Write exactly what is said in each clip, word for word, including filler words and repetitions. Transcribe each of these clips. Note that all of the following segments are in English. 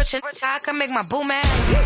rich and I can make my boo mad.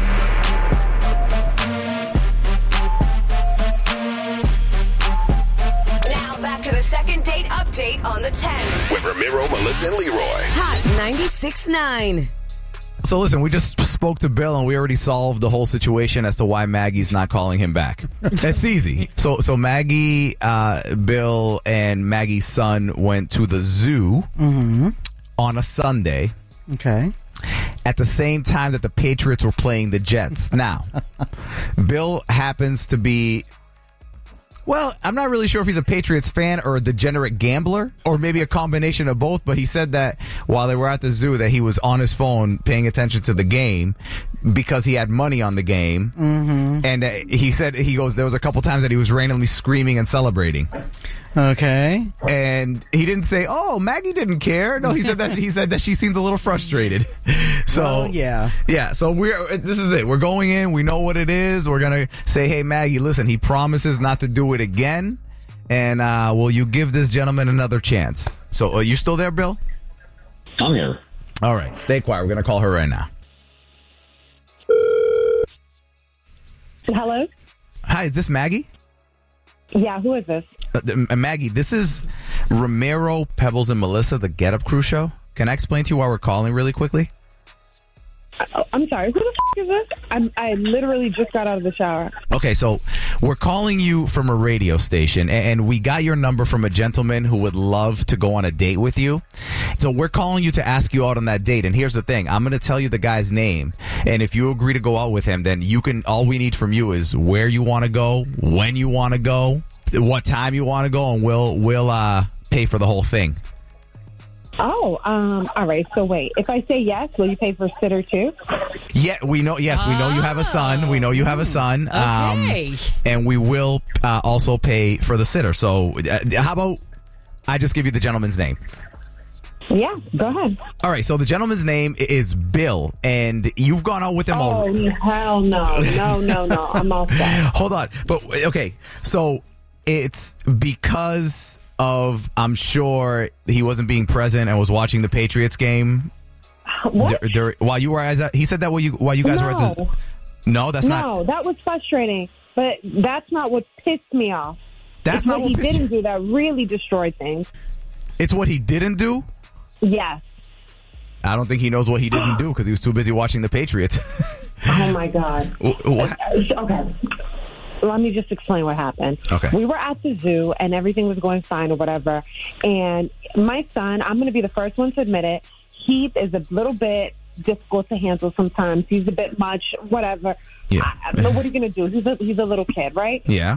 Now back to the second date update on the ten. With Ramiro, Melissa, and Leroy. Hot ninety-six point nine. So listen, we just spoke to Bill and we already solved the whole situation as to why Maggie's not calling him back. It's easy. So so Maggie, uh, Bill, and Maggie's son went to the zoo Mm-hmm. on a Sunday Okay. at the same time that the Patriots were playing the Jets. Now, Bill happens to be... Well, I'm not really sure if he's a Patriots fan or a degenerate gambler or maybe a combination of both, but he said that while they were at the zoo that he was on his phone paying attention to the game because he had money on the game. Mm-hmm. And uh, he said, he goes, there was a couple times that he was randomly screaming and celebrating. Okay. And he didn't say, oh, Maggie didn't care. No, he said that he said that she seemed a little frustrated. So Well, yeah. Yeah, so we're this is it. We're going in, we know what it is. We're gonna say, hey Maggie, listen, he promises not to do it again. And uh, will you give this gentleman another chance? So are you still there, Bill? I'm here. All right, stay quiet. We're gonna call her right now. Hello? Hi, is this Maggie? Yeah, who is this? Uh, uh, Maggie, this is Ramiro, Pebbles, and Melissa, the Get Up Crew show. Can I explain to you why we're calling really quickly? I, I'm sorry, who the f*** is this? I'm, I literally just got out of the shower. Okay, so we're calling you from a radio station, and we got your number from a gentleman who would love to go on a date with you. So we're calling you to ask you out on that date. And here's the thing. I'm going to tell you the guy's name. And if you agree to go out with him, then you can, all we need from you is where you want to go, when you want to go, what time you want to go, and we'll, we'll, uh, pay for the whole thing. Oh, um, all right. So wait, if I say yes, will you pay for sitter too? Yeah, we know. Yes, we know you have a son. We know you have a son. Okay. Um, and we will uh, also pay for the sitter. So uh, how about I just give you the gentleman's name? Yeah, go ahead. All right. So the gentleman's name is Bill, and you've gone out with him Oh, already. hell no. No, no, no. I'm all set. Hold on. But okay. So it's because of, I'm sure he wasn't being present and was watching the Patriots game. What? Dur- dur- while you were as a, he said that while you while you guys no. were at the no that's not No, that was frustrating. But that's not what pissed me off. that's it's not what what he pissed didn't you. do that really destroyed things. It's what he didn't do. Yes. I don't think he knows what he didn't do because he was too busy watching the Patriots. Oh, my God. Wh- what? Okay. Let me just explain what happened. Okay. We were at the zoo and everything was going fine or whatever. And my son, I'm going to be the first one to admit it, he is a little bit difficult to handle sometimes. He's a bit much, whatever. Yeah. I, but what are you going to do? He's a, he's a little kid, right? Yeah.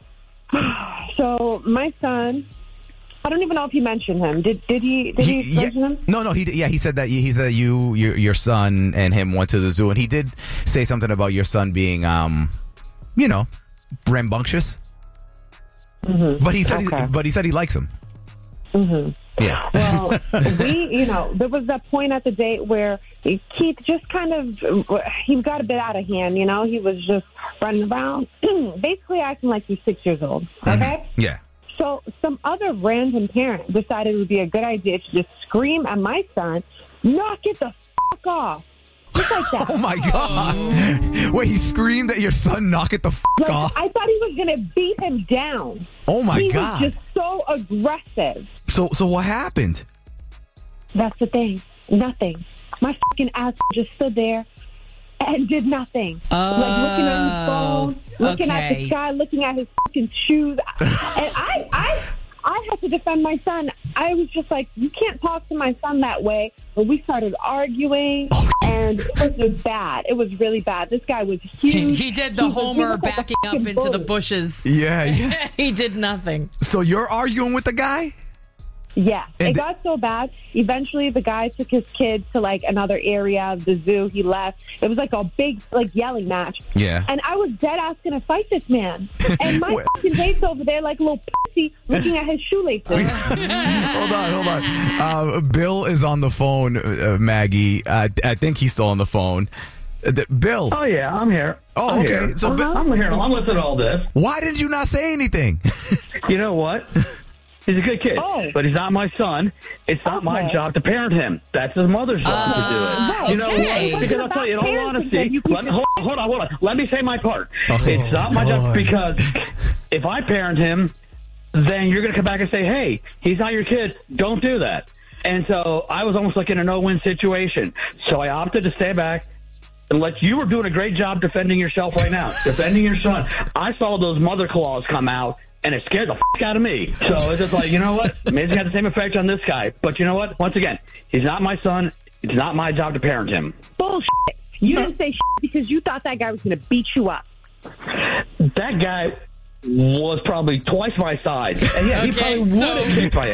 So my son, I don't even know if he mentioned him. Did did he? Did he, He- mention yeah, him? no, no, he yeah he said that he said that you your your son and him went to the zoo, and he did say something about your son being um you know rambunctious. Mm-hmm. But he said Okay. he, but he said he likes him. Mm-hmm. Yeah. Well, we, you know, there was that point at the date where Keith just kind of, he got a bit out of hand, you know? He was just running around, basically acting like he's six years old, okay? Yeah. So some other random parent decided it would be a good idea to just scream at my son, knock it the fuck off. Just like that. Oh my God! Wait, he screamed at your son, knock it the f Like, off. I thought he was going to beat him down. Oh my he God! was just so aggressive. So so what happened? That's the thing. Nothing. My fucking ass just stood there and did nothing. Oh, like looking at his phone, looking at okay. the sky, looking at his fucking shoes. And I, I, I had to defend my son. I was just like, you can't talk to my son that way. But we started arguing, and it was just bad. It was really bad. This guy was huge. He did the He was- he Homer looked like a backing up fucking into the bully. bushes. Yeah, yeah. He did nothing. So you're arguing with the guy? Yeah, And it the- got so bad. Eventually, the guy took his kids to like another area of the zoo. He left. It was like a big like yelling match. Yeah. And I was dead ass gonna fight this man. And my Wait. fucking date's over there like a little pussy looking at his shoelaces. Hold on, hold on. Uh, Bill is on the phone, uh, Maggie. Uh, I think he's still on the phone. Uh, th- Bill. Oh, yeah, I'm here. Oh, I'm okay. here. So, Bi- Uh-huh. I'm here. I'm listening to all this. why did you not say anything? You know what? He's a good kid. Oh. But he's not my son. It's not my Okay. job to parent him. That's his mother's job to do it. Right. You know okay. what? Because I'll tell you, in all Parenting, honesty, then you can let, just- hold, hold on, hold on. Let me say my part. It's not my job because if I parent him, then you're going to come back and say, hey, he's not your kid. Don't do that. And so I was almost like in a no-win situation. So I opted to stay back and let you were doing a great job defending yourself right now, defending your son. I saw those mother claws come out, and it scared the f*** out of me. So it's just like, you know what? Maybe it's got the same effect on this guy. But you know what? Once again, he's not my son. It's not my job to parent him. Bullshit. You didn't say shit because you thought that guy was going to beat you up. That guy was probably twice my size. And yeah, he Okay, probably so- would have kicked my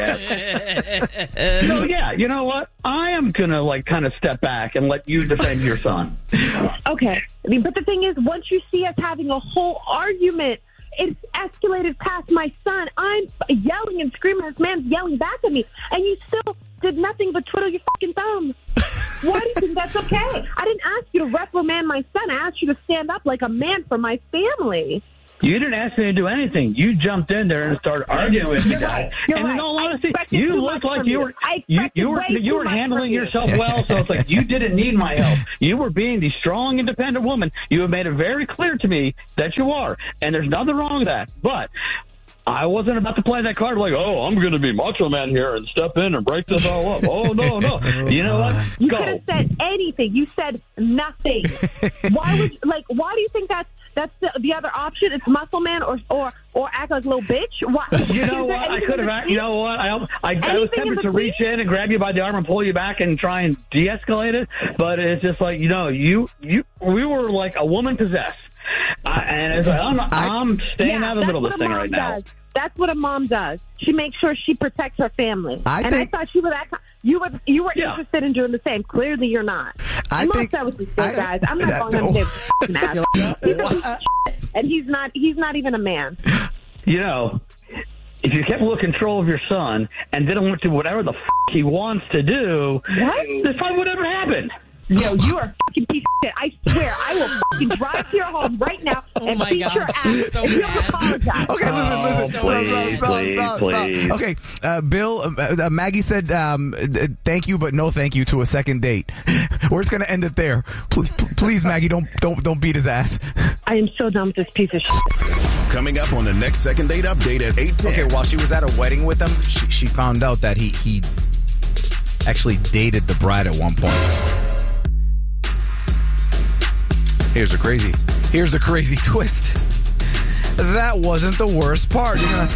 ass. So yeah, you know what? I am going to like kind of step back and let you defend your son. Okay. I mean, but the thing is, once you see us having a whole argument, it's escalated past my son. I'm yelling and screaming. This man's yelling back at me, and you still did nothing but twiddle your fucking thumb. Why do you think that's okay? I didn't ask you to reprimand my son. I asked you to stand up like a man for my family. You didn't ask me to do anything. You jumped in there and started arguing with the guy. You're and in right. all I honesty, expected you too looked much like from you you. were I you, expected you were way you too were much handling from you. yourself well. So it's like you didn't need my help. You were being the strong, independent woman. You have made it very clear to me that you are, and there's nothing wrong with that. But I wasn't about to play that card like, oh, I'm going to be macho man here and step in and break this all up. Oh, no, no. You know what? You Go. could have said anything. You said nothing. Why would like? Why do you think that's that's the, the other option? It's muscle man or or or act like a little bitch. Why? You Is know there what? I anything could in have. between? You know what? I I, I was Anything in tempted to between? reach in and grab you by the arm and pull you back and try and de-escalate it, but it's just like you know, you you we were like a woman possessed, I, and it's like, I'm I'm staying Yeah, out of the middle of that's this thing what a right mom now. does. That's what a mom does. She makes sure she protects her family. I and think- I thought you were that. You were you were Yeah. interested in doing the same. Clearly, you're not. I I'm think- upset with this I- guys. I'm not that- calling him a fucking ass. He's a piece of shit, and he's not. He's not even a man. You know, if you kept a little control of your son and didn't want to do whatever the f- he wants to do, What? this probably would never happen. Yo, you are a fucking piece of shit. I swear, I will fucking drive to your home right now Oh and my beat God, your I'm ass so if you don't mad. apologize. Okay, listen, Oh, listen. Stop, please, stop, please, stop, stop, please. stop. Okay, uh, Bill, uh, uh, Maggie said um, uh, thank you, but no thank you to a second date. We're just gonna end it there. Please, please, Maggie, don't don't don't beat his ass. I am so done with this piece of shit. Coming up on the next second date update at eight ten. Okay, while she was at a wedding with him, she, she found out that he he actually dated the bride at one point. Here's the crazy. Here's the crazy twist. That wasn't the worst part. You're gonna